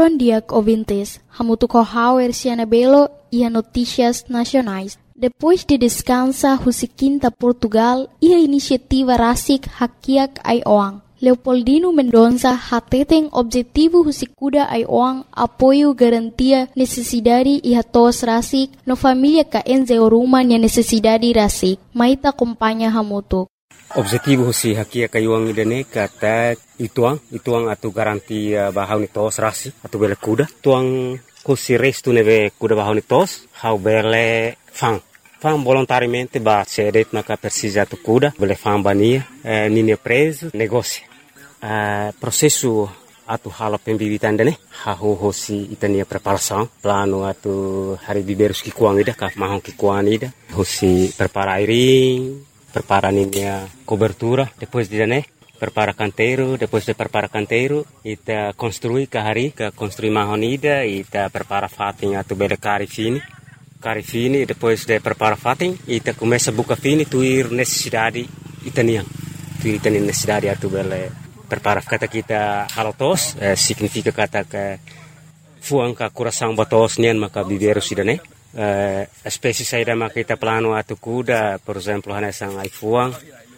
Bom dia, ouvintes. Hamutu Kohauer Cianabelo e a Notícias Nacionais. Depois de descansar Quinta Portugal e a iniciativa Rasik Hakiak Aioang. Leopoldino Mendonça hateten objetivo Husikuda Aioang apoio garantia necessidade e hatos Rasik no família ka enzeoruma nia necessidade Rasik. Maita acompanha Hamutu. Objetivo si hakia kayuang idane kata ituang atu garantia bahau ni tos rasi atu bele kuda tuang kusi restu neve kuda bahau ni tos hau bele fang volontariamente ba cedet maka persija atu kuda bele fang bania nini preso negócio processo atu hala pembibitan dane hau hosi itania preparação plano atu hari biberus ki kuang ida ka mahong ki kuang ida hosi prepara airing prepara a cobertura, depois de prepara canteiro, depois de prepara canteiro, ita construi kahari, construi mahonida, ita prepara fatin atu bele cari fini, depois de prepara fatin, ita começa buka fini tuir necessidade itanian, tuir itanian necessidade atu bele prepara kata kita halotos, significa kata ke fuang ka coração batos nian maka biberu sidane. Espécie saída makita plano atu kuda, por exemplo, hanesang ai fuang,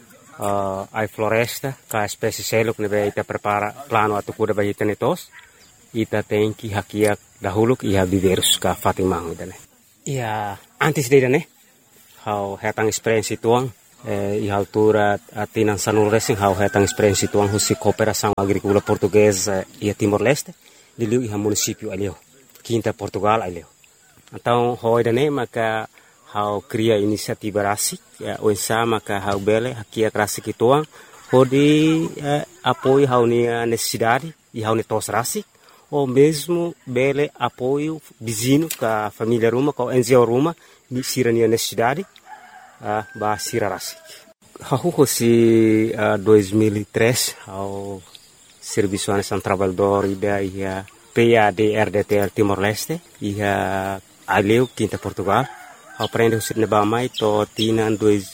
ai floresta, ka espécie seluk nebe ita prepara plano atu kuda bagi tenetos, ita tenki hakiak dahuluk iha biberus ka fatimang dane. Ia antes de dane, hau hetang experiência tuang, iha altura atinan sanul racing hau hetang experiência tuang husi cooperação agrícola portuguesa ia Timor-Leste, diliu iha município alio, Quinta Portugal alio. Então, hoi dane maka hau cria inisiativa rasik, oinsa maka hau bele hakia rasik ituang, hodi apoio hau nia necessidade e hau netos rasik, ou mesmo bele apoio vizinho ka família ruma, ka NGO ruma, sira nia necessidade, ba sira rasik. Hau hosi 2003, hau Serviço Nacional Trabalhador ida ia PAD-RDTL Timor-Leste, ia aleu Quinta Portugal, aprende o cinema mais to tina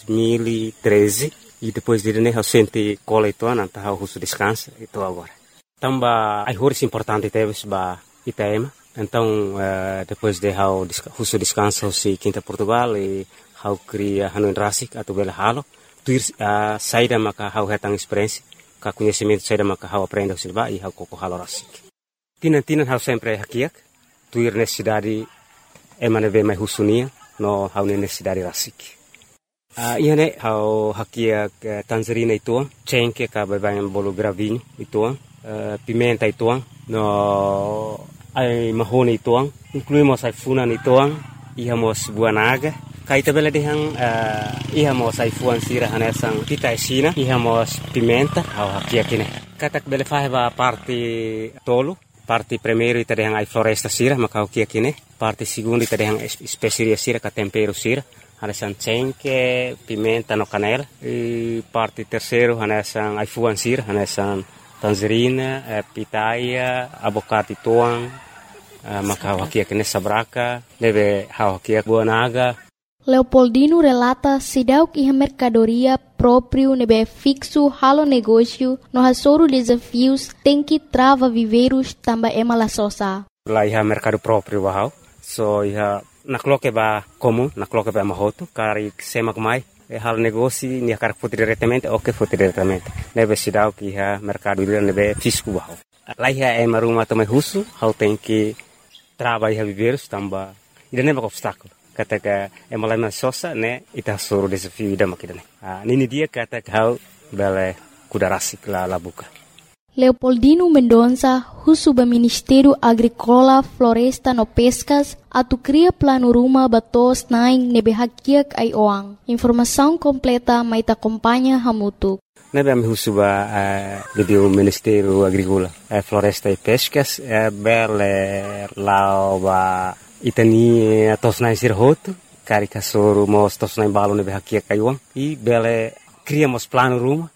2013 e depois de né sente cola itu nanta hau husu descansa itu agora. Tamba ai horis importante teves ba Itaema. Então depois de hau husu descansa si Quinta Portugal e hau cria hanu rasik atau bela halo, tuir saída maka hau hetang experiência, ka conhecimento saída maka hau aprende o cinema e hau koko halo rasik. Tinan hau sempre hakiak, tuir necessidade emaneve mai husunia no hau necessidade rasik. Iane hau hakiak tangerina ituang, cengke ka babayan bolo gravinho ituang, pimenta ituang, no ai mahone ituang, incluímos ai funan ituang, ihamos buanaga, kaita bela dehang ihamos ai fuan sira hanesang pita esina, ihamos pimenta hau hakiak ine. Katak bele faheba parte tolo, parte primeiro ita dehang ai floresta sira maka hakiak ine. Parte segundo ita dehang especiaria sira ka tempero sira, hanesang cengke, pimenta no canela. E parte terceiro hanesang ai fuan sira, hanesang tangerina, pitaya, abocate tuang, maka hakiak ine sabraka, deve hakiak buanaga. Leopoldino relata sidauk iha mercadoria próprio nebe fixo halo negócio no hasoro desafios tem que trava viveiros tamba emala sosa. Lá iha mercado próprio bahau, so iha nakloke ba comum, nakloke ba mahoto, kari semak mai, halo negócio nia kar foto diretamente, ok foto diretamente. Nebe sidauk iha mercado ila nebe fisco bahau. Lá iha emaruma também husu, hau tem que trava iha viveiros tamba, ida neba obstáculo. Kata ka emalai sosa ne ita suru desafio ida makidane. Nini dia kata hau bele kuda rasik la buka. Leopoldino Mendonça, husuba Ministério Agrícola, Floresta no Pescas, atu cria plano ruma batos naing nebe hakiak Aioang. Informação completa maita acompanha Hamutu. Nebe ami husuba do Ministério Agrícola, Floresta e Pescas, bele lauba itani tosnai sirhoto, cari kasoro mos tosnai balo nebe hakia kaiuang, e bele criamos plano ruma,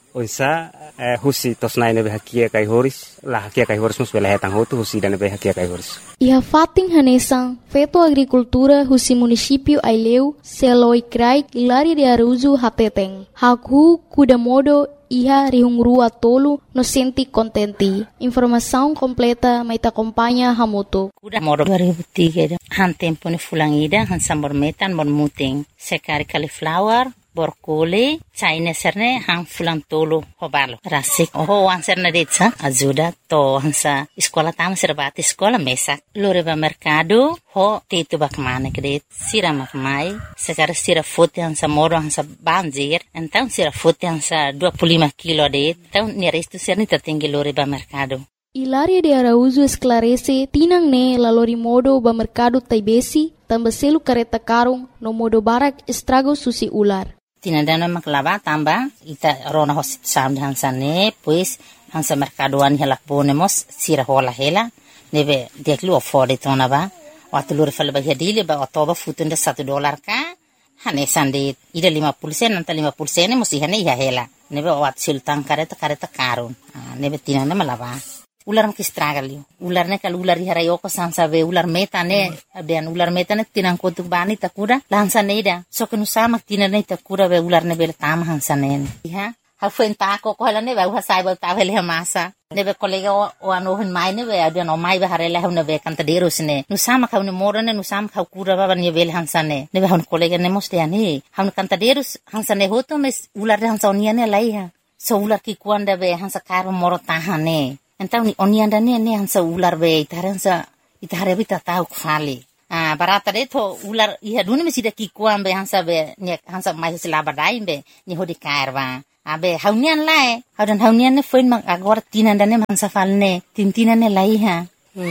onsa husi tosnai nebe hakia kai horis la hakia kai horis mus bela hetang hotu husi dan nebe hakia kai horis. Iha fating hanesang feto agricultura husi município Aileu seloi krai Hilaria de Araújo hateteng. Haku kuda modo iha rihungrua tolu no senti contenti. Informação completa mai acompanha Hamutu. Kuda modo 2003 han tempo ni fulangida han sambor metan bon muting sekari cauliflower borkole China serne hang fulang tolo hobalo rasik ho anserne detsa ajuda to hansa sekolah tama serbati sekolah mesak loreba mercado ho tetu bakmane kredit sira makmai sekarang sira foto hansa moro hansa banjir então sira foto hansa 25 kilo det então ni resto serni tertinggi loreba mercado. Hilaria de Araújo esclarece tinang ne lalori modo ba mercado taibesi tambah selu kareta karung no modo barak estrago susi ular. Tinadana maklava tamba ita rona hosit sam hansane pues hansa mercadoan helak bonemos sira hola hela nebe deklu afford tona ba watulur fal ba hedile ba otoba futunda $1 ka hane sande ida 50% nanta 50% musi hane ya hela nebe wat sultan kareta karun nebe tinana malava ular mak istragalio ular ne kal ular harayo ko sansa be ular metane ben ular metane tinang kotuk bani takura lansa neida so kenu sama tinane takura be ular ne bel tam hansanen ha ha fenta ko hala ne ba sai ba ta hele masa ne be kolega o ano hin mai ne be ada no mai ba harela ne be kanta derus ne nu sama ka ne morane nu sama ka kura ba ne bel hansane ne be han kolega ne moste ani han kanta derus hansane hoto mes ular hansonia ne laiha so ular ki kuanda be hansa karo moro tahane. Então onianda ne hansa ular be itaransa itare bita tau khali barata de to ular iha duni mesida ki kuam be hansa be ne hansa mai selaba dai be ni hodi kairwa abe haunian lai haunian ne foin mak agora tinanda ne hansa falne tintina ne laiha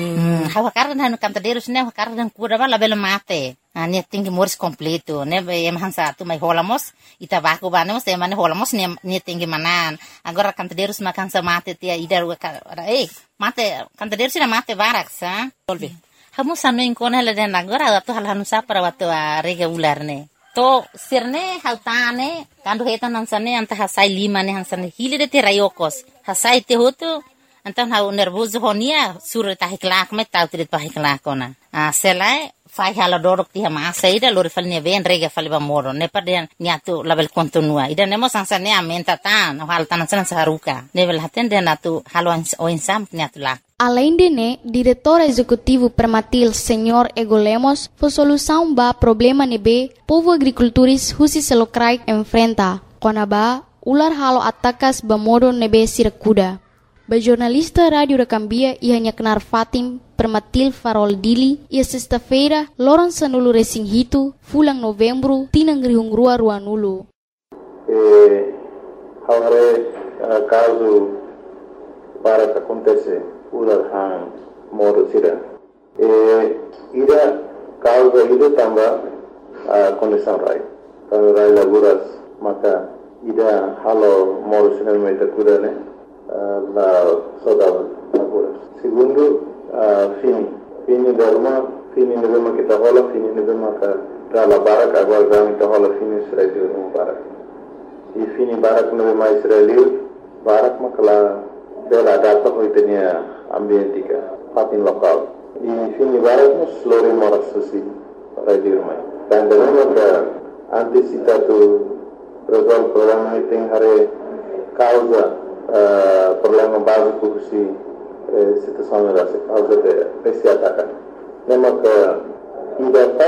hawa kardan hanu kanta derus ne kardan kura bala bela mate ne tingi moris completo ne be em hansa tu mai holamos ita baku banemos e mane holamos ne tingi manan agora kanta derus makan sa mate tia idar mate kanta derus na mate barak sa tolbi hamu sanu inkona la den agora tu hal hanu sa para watu rega ular ne to sirne hautane kandu hetan hansane anta hasai lima ne hansane hilide te rayokos hasai te hotu Então hau nervoso honia sura tahiklak me tau trit pahiklak ona. Selai fai hala dorok ti hama saida lori falnya ven rega faliba moro ne paden niatu label kontinua. Ida nemo sansa ne amenta tan hal tanan san saruka. Nevel haten den atu halo oinsam niatu lak. Além de né, diretor executivo permatil Senhor Ego Lemos, foi solução ba problema nebe povo agricultores husi selokrai enfrenta. Konaba ular halo atakas ba modo nebe sirakuda. Ba jornalista Radio da Cambia ia kenar Fatim Permatil Farol Dili ia sexta-feira loron sanulu resing hitu fulang novembro tinang rihungrua ruanulu. Agora caso para que acontece ular hang modo sira ida causa ida tamba condição rai kalau rai laguras maka ida halo modo sira meta kudane la saudade agora. Segundo, fini derma kita hola fini derma ka la barak agora gami ta hola fini Israel no barak. E fini barak no mais Israel barak makala bela data hoitenia ambientika fatin lokal. E fini barak no slore moras susi radio mai. Dan derma ka antisipatu resolve problema iting hare causa problema básico que situação era causa de esse ataque. Lembra que ainda está